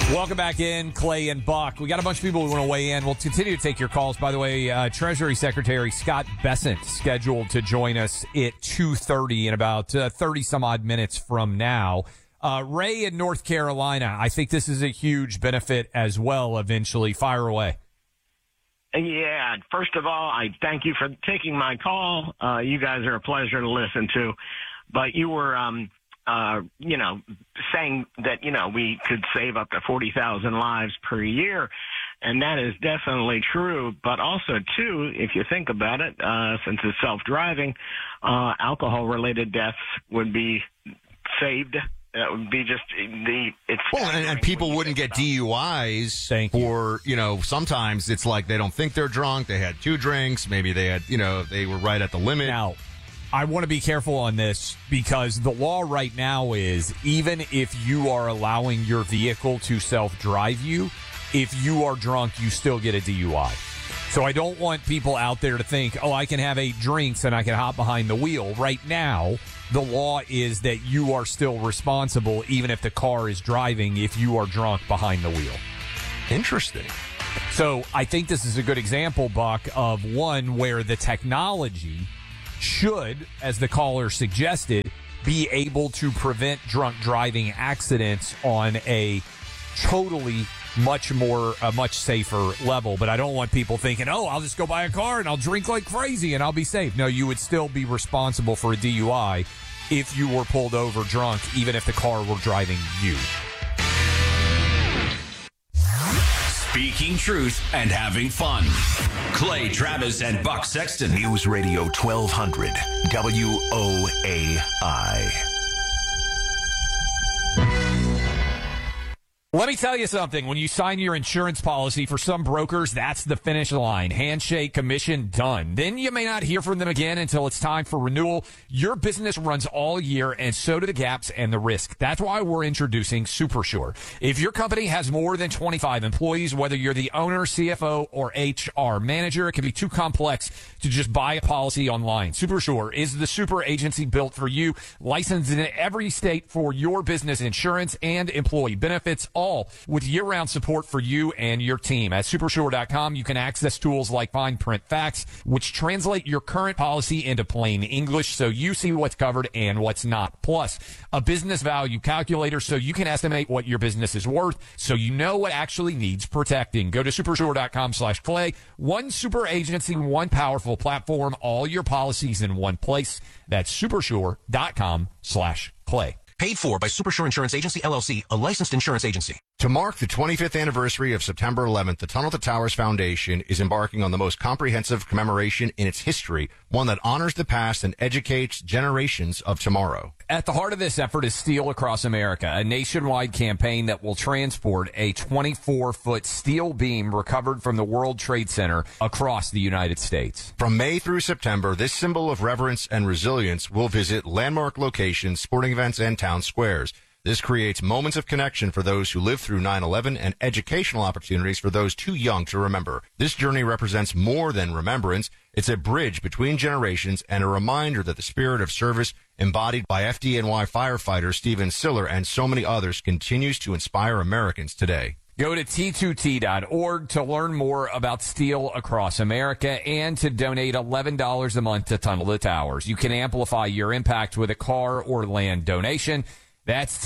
Welcome back in, Clay and Buck. We got a bunch of people who want to weigh in. We'll continue to take your calls. By the way, Treasury Secretary Scott Bessent scheduled to join us at 2:30 in about 30 some odd minutes from now. Ray in North Carolina, I think this is a huge benefit as well eventually. Fire away. Yeah, first of all, I thank you for taking my call. You guys are a pleasure to listen to. But you were, saying that, we could save up to 40,000 lives per year. And that is definitely true. But also, too, if you think about it, since it's self-driving, alcohol-related deaths would be saved. That would be just and people wouldn't get DUIs for, sometimes it's like they don't think they're drunk. They had 2 drinks. Maybe they had, they were right at the limit. Now, I want to be careful on this because the law right now is even if you are allowing your vehicle to self-drive you, if you are drunk, you still get a DUI. So I don't want people out there to think, I can have 8 drinks and I can hop behind the wheel. Right now, the law is that you are still responsible even if the car is driving if you are drunk behind the wheel. Interesting. So I think this is a good example, Buck, of one where the technology should, as the caller suggested, be able to prevent drunk driving accidents on a totally much safer level. But I don't want people thinking, I'll just go buy a car and I'll drink like crazy and I'll be safe. No, you would still be responsible for a DUI if you were pulled over drunk, even if the car were driving you. Speaking truth and having fun. Clay Travis and Buck Sexton. News Radio 1200 WOAI. Let me tell you something. When you sign your insurance policy, for some brokers, that's the finish line. Handshake, commission, done. Then you may not hear from them again until it's time for renewal. Your business runs all year, and so do the gaps and the risk. That's why we're introducing SuperSure. If your company has more than 25 employees, whether you're the owner, CFO, or HR manager, it can be too complex to just buy a policy online. SuperSure is the super agency built for you, licensed in every state for your business insurance and employee benefits, all with year-round support for you and your team. At supersure.com, you can access tools like fine print facts, which translate your current policy into plain English so you see what's covered and what's not. Plus, a business value calculator so you can estimate what your business is worth so you know what actually needs protecting. Go to supersure.com/Clay. One super agency, one powerful platform, all your policies in one place. That's supersure.com/Clay. Paid for by Supersure Insurance Agency, LLC, a licensed insurance agency. To mark the 25th anniversary of September 11th, the Tunnel to Towers Foundation is embarking on the most comprehensive commemoration in its history, one that honors the past and educates generations of tomorrow. At the heart of this effort is Steel Across America, a nationwide campaign that will transport a 24-foot steel beam recovered from the World Trade Center across the United States. From May through September, this symbol of reverence and resilience will visit landmark locations, sporting events, and town squares. This creates moments of connection for those who lived through 9/11 and educational opportunities for those too young to remember. This journey represents more than remembrance. It's a bridge between generations and a reminder that the spirit of service embodied by FDNY firefighter Stephen Siller and so many others continues to inspire Americans today. Go to T2T.org to learn more about Steel Across America and to donate $11 a month to Tunnel to Towers. You can amplify your impact with a car or land donation. That's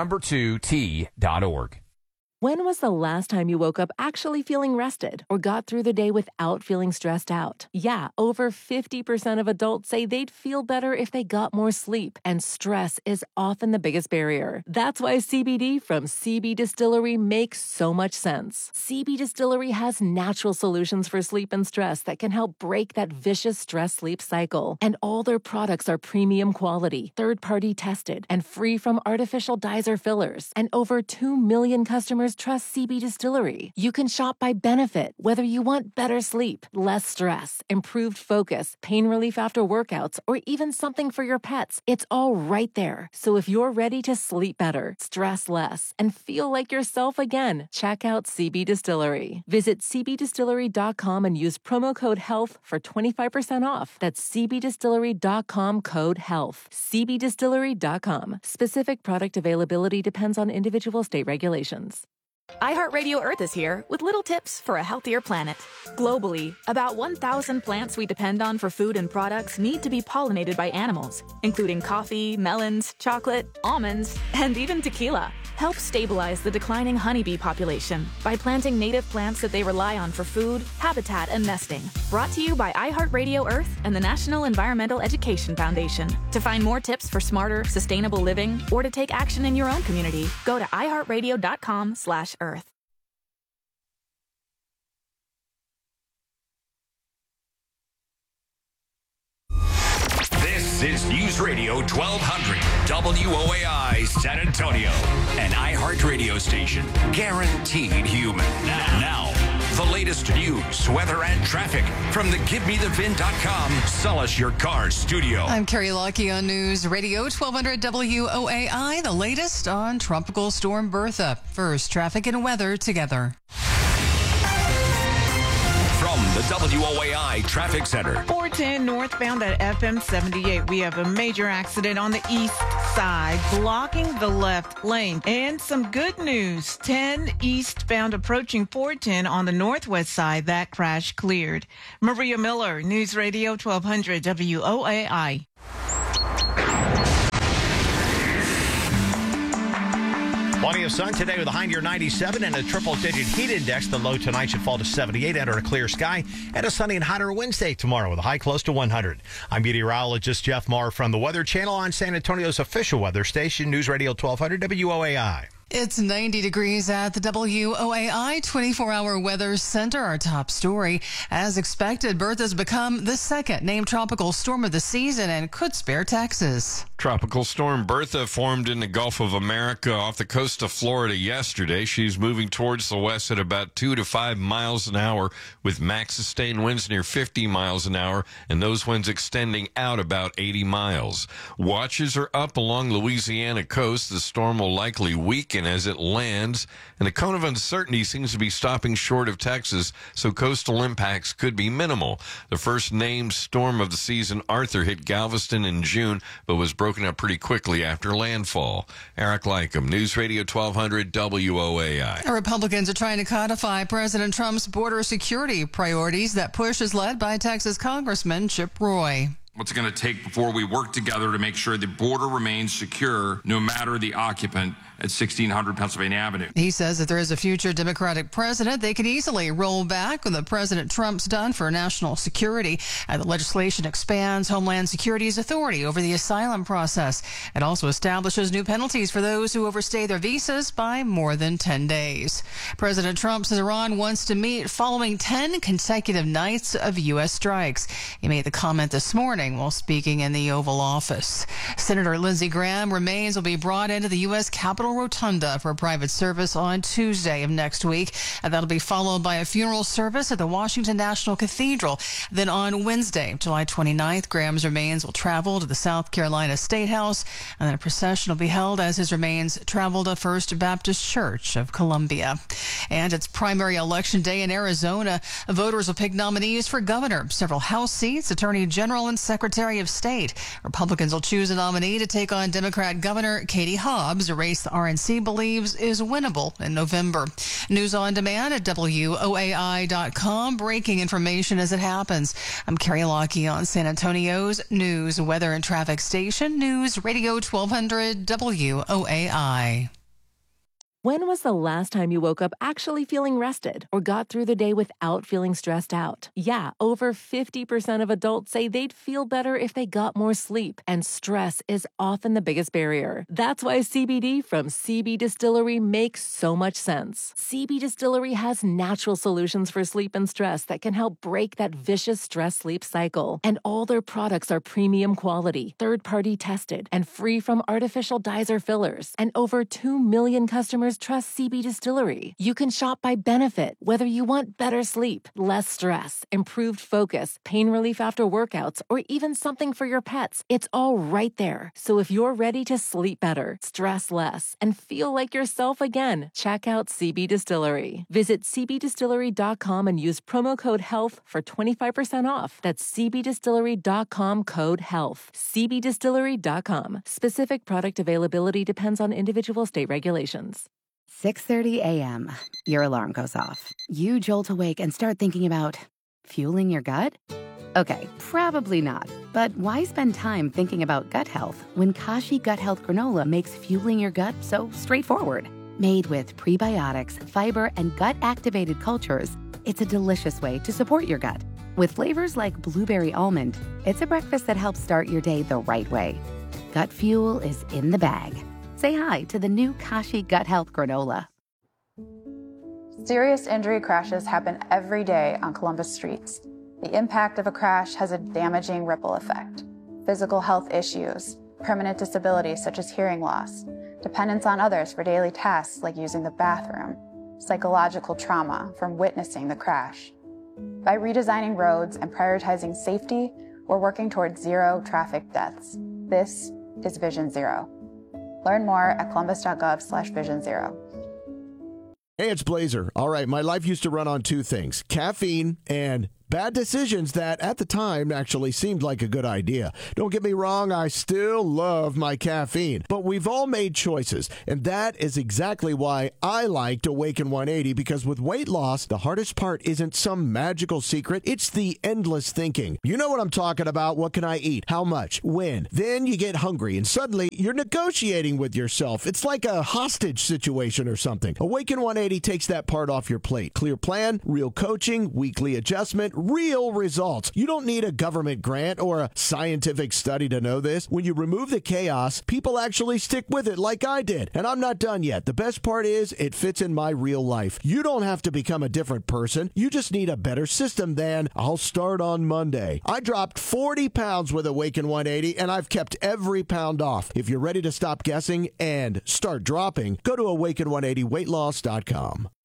T2T.org. When was the last time you woke up actually feeling rested or got through the day without feeling stressed out? Yeah, over 50% of adults say they'd feel better if they got more sleep, and stress is often the biggest barrier. That's why CBD from CB Distillery makes so much sense. CB Distillery has natural solutions for sleep and stress that can help break that vicious stress-sleep cycle. And all their products are premium quality, third-party tested, and free from artificial dyes or fillers. And over 2 million customers trust CB Distillery. You can shop by benefit, whether you want better sleep, less stress, improved focus, pain relief after workouts, or even something for your pets. It's all right there. So if you're ready to sleep better, stress less, and feel like yourself again, check out CB Distillery. Visit cbdistillery.com and use promo code HEALTH for 25% off. That's cbdistillery.com code HEALTH. cbdistillery.com. Specific product availability depends on individual state regulations. iHeartRadio Earth is here with little tips for a healthier planet. Globally, about 1,000 plants we depend on for food and products need to be pollinated by animals, including coffee, melons, chocolate, almonds, and even tequila. Help stabilize the declining honeybee population by planting native plants that they rely on for food, habitat, and nesting. Brought to you by iHeartRadio Earth and the National Environmental Education Foundation. To find more tips for smarter, sustainable living or to take action in your own community, go to iHeartRadio.com/Earth. This is News Radio 1200 WOAI San Antonio, an iHeart radio station guaranteed human. Now, the latest news, weather, and traffic from the GiveMeTheVin.com Sell Us Your Car studio. I'm Carrie Lockie on News Radio 1200 WOAI, the latest on Tropical Storm Bertha. First, traffic and weather together. From the WOAI Traffic Center. 410 northbound at FM 78. We have a major accident on the east side, blocking the left lane. And some good news. 10 eastbound approaching 410 on the northwest side. That crash cleared. Maria Miller, News Radio 1200 WOAI. Plenty of sun today with a high near 97 and a triple-digit heat index. The low tonight should fall to 78 under a clear sky. And a sunny and hotter Wednesday tomorrow with a high close to 100. I'm meteorologist Jeff Marr from the Weather Channel on San Antonio's official weather station, News Radio 1200 WOAI. It's 90 degrees at the WOAI 24-hour weather center. Our top story. As expected, Bertha's become the second named tropical storm of the season and could spare Texas. Tropical storm Bertha formed in the Gulf of America off the coast of Florida yesterday. She's moving towards the west at about 2 to 5 miles an hour with max sustained winds near 50 miles an hour, and those winds extending out about 80 miles. Watches are up along Louisiana coast. The storm will likely weaken as it lands, and the cone of uncertainty seems to be stopping short of Texas, so coastal impacts could be minimal. The first named storm of the season, Arthur, hit Galveston in June, but was broken up pretty quickly after landfall. Eric Lycum, News Radio 1200 WOAI. Republicans are trying to codify President Trump's border security priorities. That push is led by Texas Congressman Chip Roy. What's it going to take before we work together to make sure the border remains secure, no matter the occupant, at 1600 Pennsylvania Avenue? He says if there is a future Democratic president, they could easily roll back what President Trump's done for national security. And the legislation expands Homeland Security's authority over the asylum process. It also establishes new penalties for those who overstay their visas by more than 10 days. President Trump says Iran wants to meet following 10 consecutive nights of U.S. strikes. He made the comment this morning while speaking in the Oval Office. Senator Lindsey Graham remains will be brought into the U.S. Capitol Rotunda for a private service on Tuesday of next week, and that'll be followed by a funeral service at the Washington National Cathedral. Then on Wednesday, July 29th, Graham's remains will travel to the South Carolina State House, and then a procession will be held as his remains travel to First Baptist Church of Columbia. And it's primary election day in Arizona. Voters will pick nominees for governor, several House seats, Attorney General, and Secretary of State. Republicans will choose a nominee to take on Democrat Governor Katie Hobbs, a race the RNC believes is winnable in November. News on demand at WOAI.com. Breaking information as it happens. I'm Carrie Lockie on San Antonio's news, weather, and traffic station, News Radio 1200 WOAI. When was the last time you woke up actually feeling rested or got through the day without feeling stressed out? Yeah, over 50% of adults say they'd feel better if they got more sleep, and stress is often the biggest barrier. That's why CBD from CB Distillery makes so much sense. CB Distillery has natural solutions for sleep and stress that can help break that vicious stress-sleep cycle. And all their products are premium quality, third-party tested, and free from artificial dyes or fillers. And over 2 million customers trust CB Distillery. You can shop by benefit, whether you want better sleep, less stress, improved focus, pain relief after workouts, or even something for your pets. It's all right there. So if you're ready to sleep better, stress less, and feel like yourself again, check out CB Distillery. Visit cbdistillery.com and use promo code HEALTH for 25% off. That's cbdistillery.com, code HEALTH. cbdistillery.com. Specific product availability depends on individual state regulations. 6:30 a.m. Your alarm goes off. You jolt awake and start thinking about fueling your gut? Okay, probably not. But why spend time thinking about gut health when Kashi Gut Health Granola makes fueling your gut so straightforward? Made with prebiotics, fiber, and gut-activated cultures, it's a delicious way to support your gut. With flavors like blueberry almond, it's a breakfast that helps start your day the right way. Gut fuel is in the bag. Say hi to the new Kashi Gut Health Granola. Serious injury crashes happen every day on Columbus streets. The impact of a crash has a damaging ripple effect. Physical health issues, permanent disabilities such as hearing loss, dependence on others for daily tasks like using the bathroom, psychological trauma from witnessing the crash. By redesigning roads and prioritizing safety, we're working towards zero traffic deaths. This is Vision Zero. Learn more at columbus.gov/Vision Zero. Hey, it's Blazer. All right, my life used to run on two things, caffeine and bad decisions that at the time actually seemed like a good idea. Don't get me wrong, I still love my caffeine, but we've all made choices, and that is exactly why I liked Awaken 180, because with weight loss, the hardest part isn't some magical secret, it's the endless thinking. You know what I'm talking about. What can I eat? How much? When? Then you get hungry, and suddenly you're negotiating with yourself. It's like a hostage situation or something. Awaken 180 takes that part off your plate. Clear plan, real coaching, weekly adjustment, real results. You don't need a government grant or a scientific study to know this. When you remove the chaos, people actually stick with it like I did. And I'm not done yet. The best part is it fits in my real life. You don't have to become a different person. You just need a better system than I'll start on Monday. I dropped 40 pounds with Awaken 180 and I've kept every pound off. If you're ready to stop guessing and start dropping, go to awaken180weightloss.com.